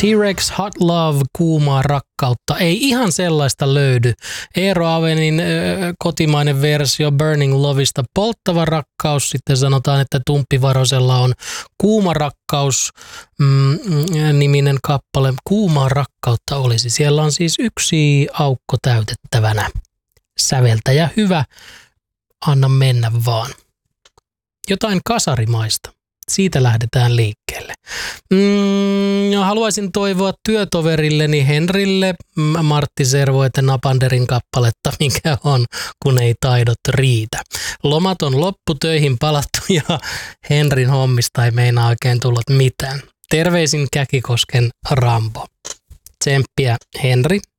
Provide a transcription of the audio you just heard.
T-Rex Hot Love, kuumaa rakkautta. Ei ihan sellaista löydy. Eero Avenin kotimainen versio Burning Loveista polttava rakkaus. Sitten sanotaan, että Tumppi Varosella on Kuuma rakkaus niminen kappale. Kuumaa rakkautta olisi. Siellä on siis yksi aukko täytettävänä. Säveltäjä hyvä. Anna mennä vaan. Jotain kasarimaista. Siitä lähdetään liikkeelle. Haluaisin toivoa työtoverilleni Henrille Martti Servoeten Napanderin kappaletta, mikä on, kun ei taidot riitä. Lomat on loppu, töihin palattu ja Henrin hommista ei meinaa oikein tullut mitään. Terveisin Käkikosken Rambo. Tsemppiä Henri.